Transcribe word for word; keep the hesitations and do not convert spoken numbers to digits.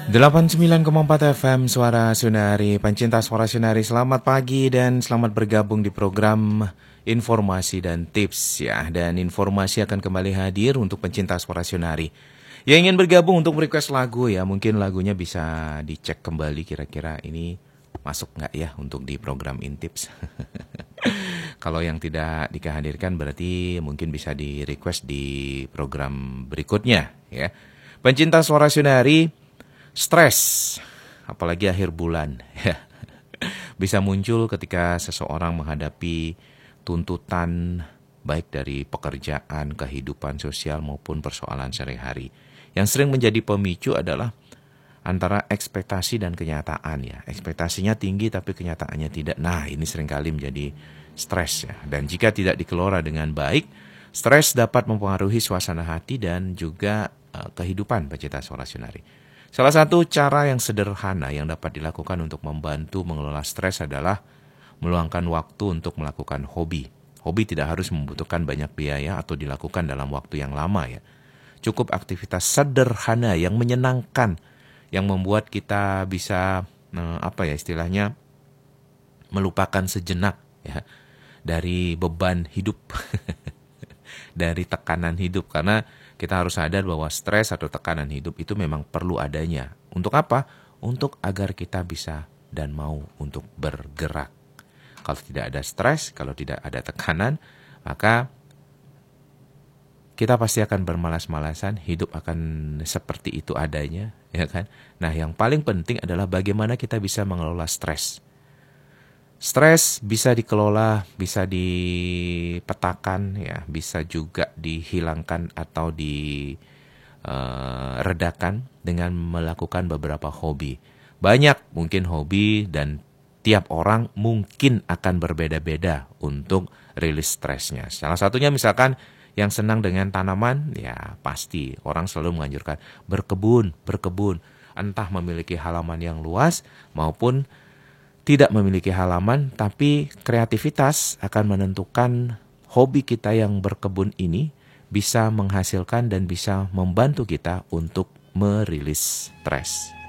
delapan puluh sembilan koma empat F M Suara Sunari, pencinta Suara Sunari, selamat pagi dan selamat bergabung di program informasi dan tips ya. Dan informasi akan kembali hadir untuk pencinta Suara Sunari yang ingin bergabung untuk request lagu ya. Mungkin lagunya bisa dicek kembali kira-kira ini masuk nggak ya untuk di program Intips. Kalau yang tidak dikehadirkan berarti mungkin bisa di request di program berikutnya ya. Pencinta Suara Sunari, stres, apalagi akhir bulan, ya, bisa muncul ketika seseorang menghadapi tuntutan baik dari pekerjaan, kehidupan sosial maupun persoalan sehari-hari. Yang sering menjadi pemicu adalah antara ekspektasi dan kenyataan ya. Ekspektasinya tinggi tapi kenyataannya tidak. Nah, ini seringkali menjadi stres ya. Dan jika tidak dikelola dengan baik, stres dapat mempengaruhi suasana hati dan juga uh, kehidupan pencinta Suara Sunari. Salah satu cara yang sederhana yang dapat dilakukan untuk membantu mengelola stres adalah meluangkan waktu untuk melakukan hobi. Hobi tidak harus membutuhkan banyak biaya atau dilakukan dalam waktu yang lama ya. Cukup aktivitas sederhana yang menyenangkan, yang membuat kita bisa eh, apa ya istilahnya melupakan sejenak ya dari beban hidup, dari tekanan hidup, karena kita harus sadar bahwa stres atau tekanan hidup itu memang perlu adanya. Untuk apa? Untuk agar kita bisa dan mau untuk bergerak. Kalau tidak ada stres, kalau tidak ada tekanan, maka kita pasti akan bermalas-malasan, hidup akan seperti itu adanya, ya kan? Nah, yang paling penting adalah bagaimana kita bisa mengelola stres. Stres bisa dikelola, bisa dipetakan, ya, bisa juga dihilangkan atau diredakan uh, dengan melakukan beberapa hobi. Banyak mungkin hobi dan tiap orang mungkin akan berbeda-beda untuk rilis stresnya. Salah satunya misalkan yang senang dengan tanaman, ya pasti orang selalu menganjurkan berkebun, berkebun. Entah memiliki halaman yang luas maupun tidak memiliki halaman, tapi kreativitas akan menentukan hobi kita yang berkebun ini bisa menghasilkan dan bisa membantu kita untuk merilis stres.